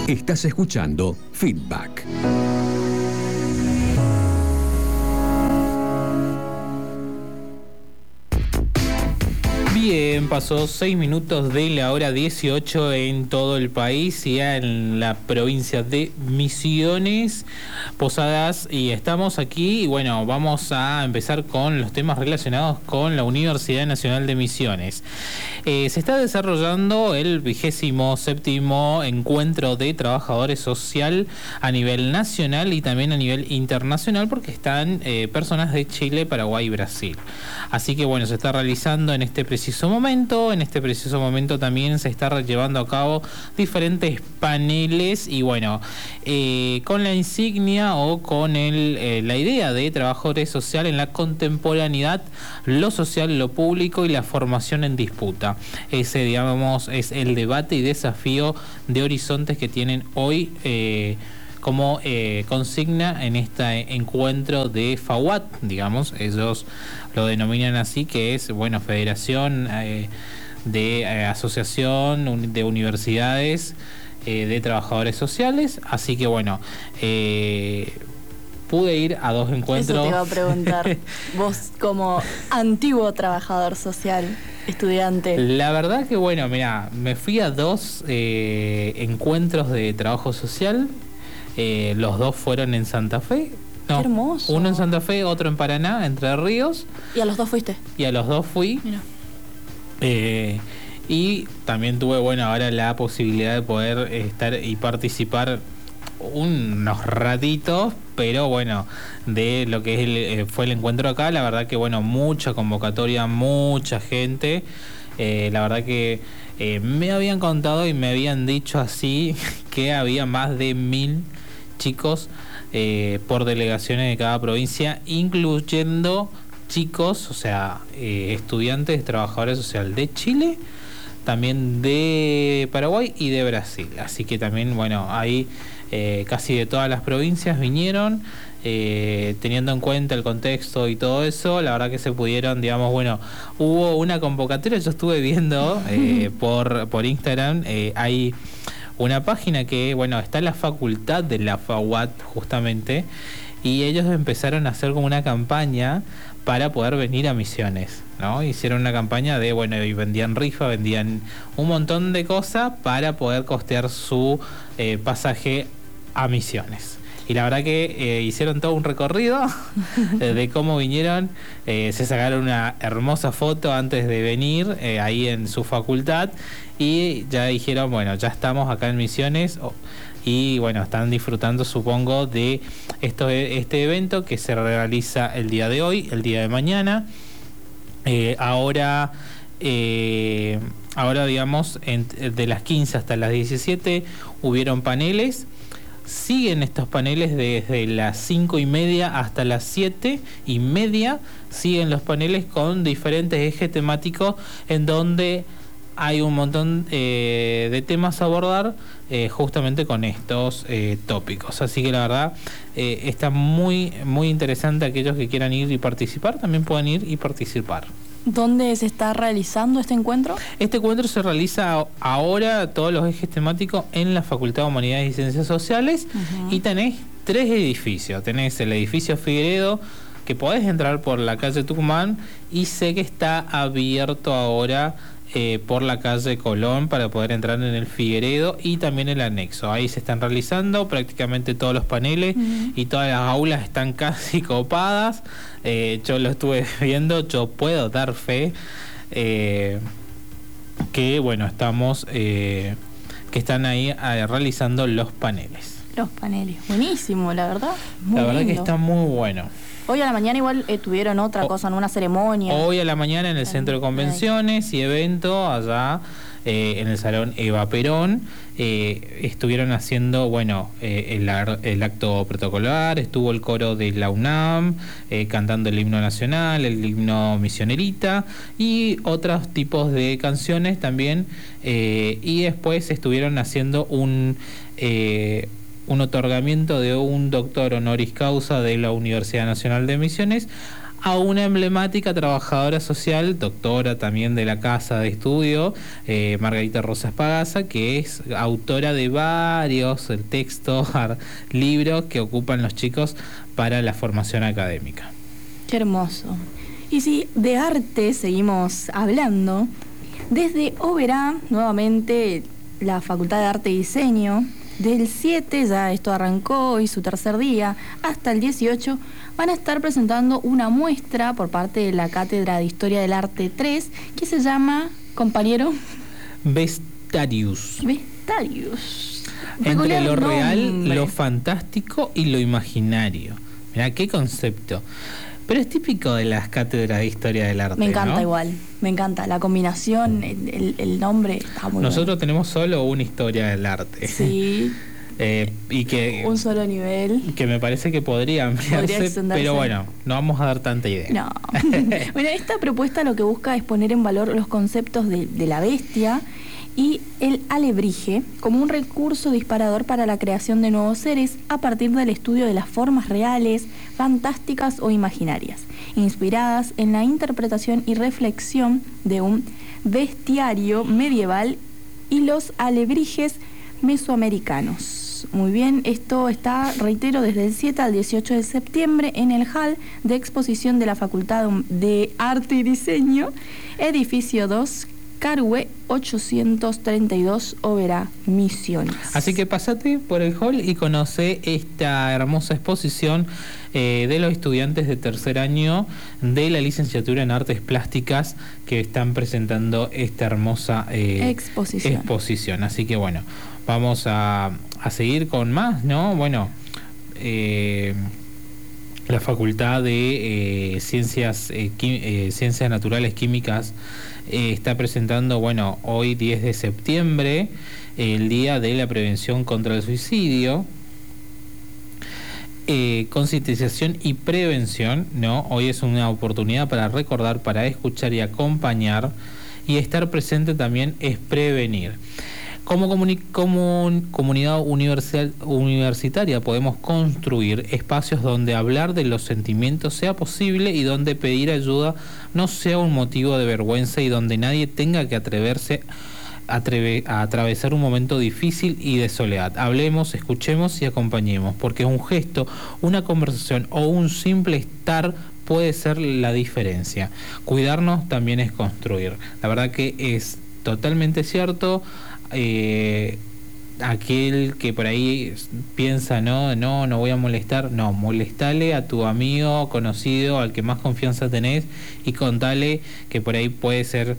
Estás escuchando Feedback. Bien, pasó 6 minutos de la hora 18 en todo el país y en la provincia de Misiones, Posadas, y estamos aquí y bueno, vamos a empezar con los temas relacionados con la Universidad Nacional de Misiones. Se está desarrollando el 27º encuentro de trabajadores social a nivel nacional y también a nivel internacional, porque están personas de Chile, Paraguay y Brasil. Así que bueno, se está realizando en este preciso momento. En este preciso momento también se está llevando a cabo diferentes paneles y bueno, con la insignia o con la idea de trabajadores social en la contemporaneidad, lo social, lo público y la formación en disputa. Ese, digamos, es el debate y desafío de horizontes que tienen hoy como consigna en este encuentro de FAUAT, digamos, ellos lo denominan así, que es, bueno, Federación de Asociación de Universidades de Trabajadores Sociales. Así que bueno, pude ir a 2 encuentros. Eso te iba a preguntar, vos como antiguo trabajador social, estudiante. La verdad que bueno, mira, me fui a 2 encuentros de trabajo social. Los 2 fueron en Santa Fe. No, qué hermoso. Uno en Santa Fe, otro en Paraná, Entre Ríos. ¿Y a los 2 fuiste? Y a los 2 fui. Mira. Y también tuve, bueno, ahora la posibilidad de poder estar y participar unos ratitos, pero bueno, de lo que es fue el encuentro acá. La verdad que bueno, mucha convocatoria, mucha gente. La verdad que me habían contado y me habían dicho así que había más de 1000 chicos por delegaciones de cada provincia, incluyendo chicos, o sea, estudiantes, trabajadores sociales de Chile, también de Paraguay y de Brasil. Así que también, bueno, ahí casi de todas las provincias vinieron. Teniendo en cuenta el contexto y todo eso, la verdad que se pudieron, digamos, bueno, hubo una convocatoria, yo estuve viendo por Instagram, hay una página que, bueno, está en la facultad de la FAUAT justamente, y ellos empezaron a hacer como una campaña para poder venir a Misiones, ¿no? Hicieron una campaña de, bueno, y vendían rifa, vendían un montón de cosas para poder costear su pasaje a Misiones. Y la verdad que hicieron todo un recorrido de cómo vinieron, se sacaron una hermosa foto antes de venir ahí en su facultad y ya dijeron, bueno, ya estamos acá en Misiones y bueno, están disfrutando, supongo, de este evento que se realiza el día de hoy, el día de mañana. Ahora digamos, de las 15 hasta las 17 hubieron paneles. Siguen estos paneles desde las 5:30 hasta las 7:30. Siguen los paneles con diferentes ejes temáticos en donde hay un montón de temas a abordar justamente con estos tópicos. Así que la verdad está muy, muy interesante. Aquellos que quieran ir y participar también pueden ir y participar. ¿Dónde se está realizando este encuentro? Este encuentro se realiza ahora, todos los ejes temáticos, en la Facultad de Humanidades y Ciencias Sociales. Y tenés 3 edificios. Tenés el edificio Figueredo, que podés entrar por la calle Tucumán, y sé que está abierto ahora por la calle Colón para poder entrar en el Figueredo y también el anexo. Ahí se están realizando prácticamente todos los paneles y todas las aulas están casi copadas. Yo lo estuve viendo, yo puedo dar fe que bueno, estamos que están ahí realizando los paneles. Los paneles, buenísimo, la verdad. La verdad que está muy bueno. Hoy a la mañana igual tuvieron otra cosa, en una ceremonia. Hoy a la mañana en el Centro de Convenciones y Evento, allá en el Salón Eva Perón, estuvieron haciendo, bueno, el acto protocolar. Estuvo el coro de la UNAM cantando el himno nacional, el himno misionerita y otros tipos de canciones también, y después estuvieron haciendo un otorgamiento de un doctor honoris causa de la Universidad Nacional de Misiones a una emblemática trabajadora social, doctora también de la Casa de Estudio, Margarita Rosas Pagasa, que es autora de varios textos, libros que ocupan los chicos para la formación académica. Qué hermoso. Y si de arte seguimos hablando, desde Oberá, nuevamente la Facultad de Arte y Diseño, del 7, ya esto arrancó hoy su tercer día, hasta el 18, van a estar presentando una muestra por parte de la Cátedra de Historia del Arte 3, que se llama, compañero, Vestarius. Vestarius. Entre Peculiar lo real, nombre. lo fantástico y lo imaginario. Mirá, qué concepto. Pero es típico de las cátedras de historia del arte. Me encanta, ¿no? igual, me encanta. La combinación, el nombre está muy Nosotros bueno. tenemos solo una historia del arte. Sí, Y que, un solo nivel. que me parece que podría ampliarse, extenderse. pero bueno, no vamos a dar tanta idea. No. Bueno, esta propuesta lo que busca es poner en valor los conceptos de la bestia y el alebrije como un recurso disparador para la creación de nuevos seres a partir del estudio de las formas reales, fantásticas o imaginarias, inspiradas en la interpretación y reflexión de un bestiario medieval y los alebrijes mesoamericanos. Muy bien, esto está, reitero, desde el 7 al 18 de septiembre en el hall de exposición de la Facultad de Arte y Diseño, edificio 2, Carhue 832, Oberá, Misiones. Así que pasate por el hall y conoce esta hermosa exposición de los estudiantes de tercer año de la licenciatura en Artes Plásticas que están presentando esta hermosa exposición. Así que bueno, vamos a seguir con más, ¿no? Bueno, la Facultad de Ciencias Naturales Químicas está presentando, bueno, hoy 10 de septiembre, el Día de la Prevención contra el Suicidio, concientización y prevención, ¿no? Hoy es una oportunidad para recordar, para escuchar y acompañar, y estar presente también es prevenir. Como comunidad universitaria podemos construir espacios donde hablar de los sentimientos sea posible y donde pedir ayuda no sea un motivo de vergüenza y donde nadie tenga que atreverse a atravesar un momento difícil y de soledad. Hablemos, escuchemos y acompañemos, porque un gesto, una conversación o un simple estar puede ser la diferencia. Cuidarnos también es construir. La verdad que es totalmente cierto. Aquel que por ahí piensa no voy a molestar, no, molestale a tu amigo conocido, al que más confianza tenés, y contale que por ahí puede ser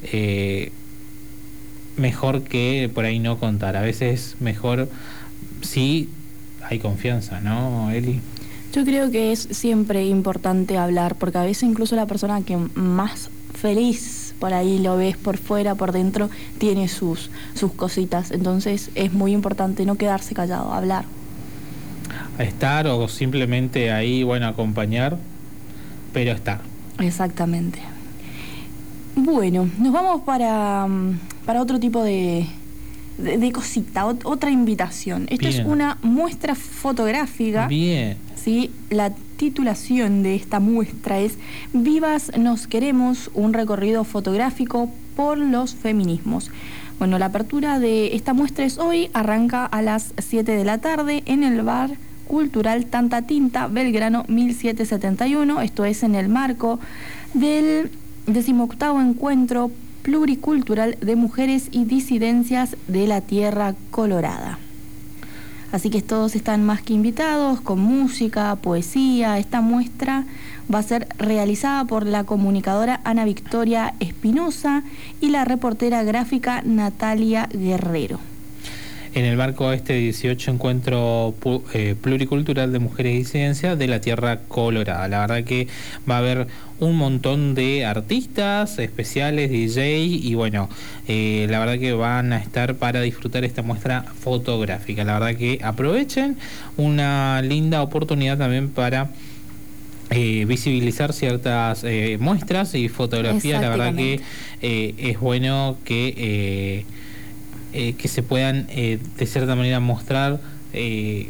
mejor que por ahí no contar. A veces mejor si hay confianza, ¿no, Eli? Yo creo que es siempre importante hablar, porque a veces incluso la persona que más feliz por ahí lo ves por fuera, por dentro, tiene sus cositas. Entonces es muy importante no quedarse callado, hablar. Estar o simplemente ahí, bueno, acompañar, pero estar. Exactamente. Bueno, nos vamos para otro tipo de cosita, otra invitación. Esto Bien. es una muestra fotográfica. Bien. ¿Sí? La titulación de esta muestra es Vivas nos queremos, un recorrido fotográfico por los feminismos. Bueno, la apertura de esta muestra es hoy, arranca a las 7 de la tarde en el bar cultural Tanta Tinta, Belgrano 1771. Esto es en el marco del 18º Encuentro Pluricultural de Mujeres y Disidencias de la Tierra Colorada. Así que todos están más que invitados, con música, poesía. Esta muestra va a ser realizada por la comunicadora Ana Victoria Espinosa y la reportera gráfica Natalia Guerrero. En el marco de este 18 Encuentro Pluricultural de Mujeres y Disidencias de la Tierra Colorada. La verdad que va a haber un montón de artistas especiales, DJ, y bueno, la verdad que van a estar para disfrutar esta muestra fotográfica. La verdad que aprovechen, una linda oportunidad también para visibilizar ciertas muestras y fotografías. La verdad que es bueno que se puedan de cierta manera mostrar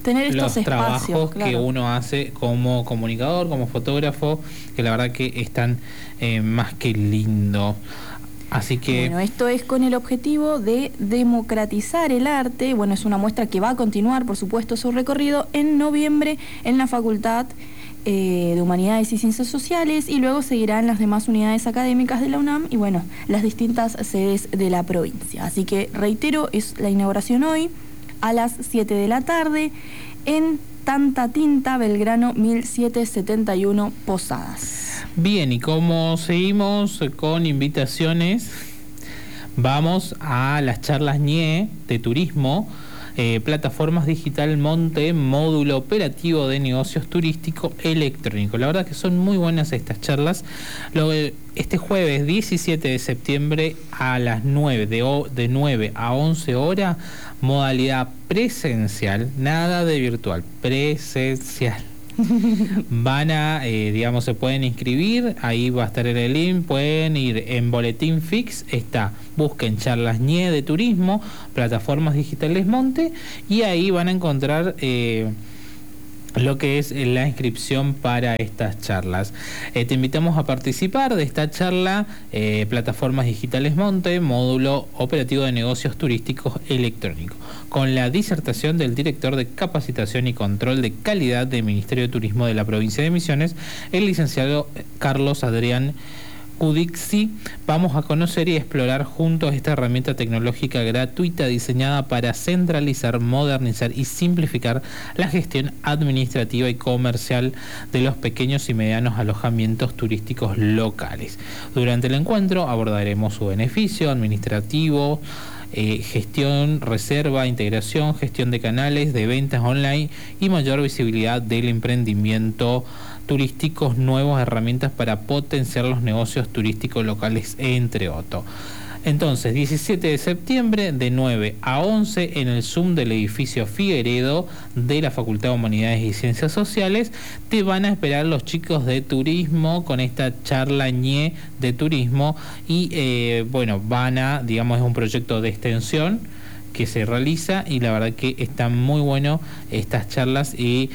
tener estos los espacios, trabajos que claro. uno hace como comunicador, como fotógrafo, que la verdad que están más que lindo. Así que... Bueno, esto es con el objetivo de democratizar el arte. Bueno, es una muestra que va a continuar, por supuesto, su recorrido en noviembre en la Facultad de Humanidades y Ciencias Sociales, y luego seguirán las demás unidades académicas de la UNAM y, bueno, las distintas sedes de la provincia. Así que, reitero, es la inauguración hoy a las 7 de la tarde en Tanta Tinta, Belgrano 1771, Posadas. Bien, y como seguimos con invitaciones, vamos a las charlas NIE de turismo, plataformas digital Monte, módulo operativo de negocios turístico electrónico. La verdad que son muy buenas estas charlas. Este jueves 17 de septiembre a las 9, de 9 a 11 horas, modalidad presencial, nada de virtual, presencial. Van a, digamos, se pueden inscribir, ahí va a estar el link, pueden ir en Boletín Fix, busquen charlas NIE de turismo, plataformas digitales Monte, y ahí van a encontrar lo que es la inscripción para estas charlas. Te invitamos a participar de esta charla, plataformas digitales Monte, módulo operativo de negocios turísticos electrónicos, con la disertación del director de capacitación y control de calidad del Ministerio de Turismo de la provincia de Misiones, el licenciado Carlos Adrián Cudixi. Vamos a conocer y explorar juntos esta herramienta tecnológica gratuita diseñada para centralizar, modernizar y simplificar la gestión administrativa y comercial de los pequeños y medianos alojamientos turísticos locales. Durante el encuentro abordaremos su beneficio administrativo, gestión, reserva, integración, gestión de canales de ventas online y mayor visibilidad del emprendimiento turísticos, nuevas herramientas para potenciar los negocios turísticos locales, entre otros. Entonces, 17 de septiembre de 9 a 11 en el Zoom del edificio Figueredo de la Facultad de Humanidades y Ciencias Sociales, te van a esperar los chicos de turismo con esta charla NIE de turismo y bueno, digamos, es un proyecto de extensión que se realiza y la verdad que están muy bueno estas charlas y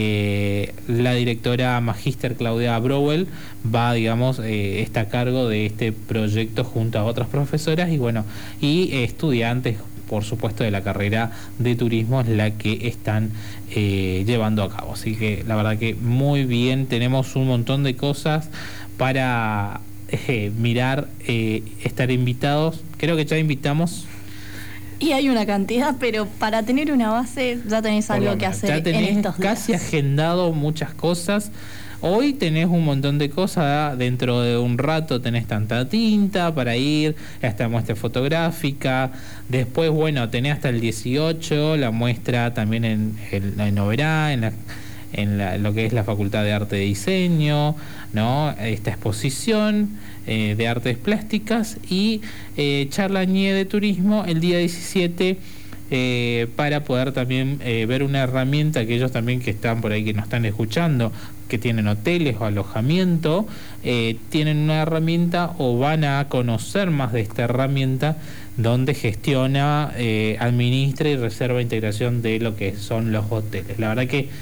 la directora magíster Claudia Browell digamos, está a cargo de este proyecto junto a otras profesoras y bueno, y estudiantes, por supuesto, de la carrera de turismo es la que están llevando a cabo. Así que la verdad que muy bien, tenemos un montón de cosas para mirar, estar invitados. Creo que ya invitamos. Y hay una cantidad, pero para tener una base ya tenés algo que hacer. Ya tenés en estos días. Casi agendado muchas cosas. Hoy tenés un montón de cosas, dentro de un rato tenés Tanta Tinta para ir, esta muestra fotográfica, después, bueno, tenés hasta el 18 la muestra también en Oberá, en lo que es la Facultad de Arte y Diseño, ¿no? Esta exposición de artes plásticas y charla NIE de turismo el día 17 para poder también ver una herramienta, aquellos también que están por ahí, que nos están escuchando, que tienen hoteles o alojamiento, tienen una herramienta o van a conocer más de esta herramienta donde gestiona, administra y reserva integración de lo que son los hoteles. La verdad que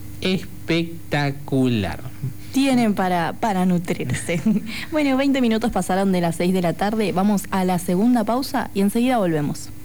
espectacular. Tienen para nutrirse. Bueno, 20 minutos pasaron de las 6 de la tarde. Vamos a la segunda pausa y enseguida volvemos.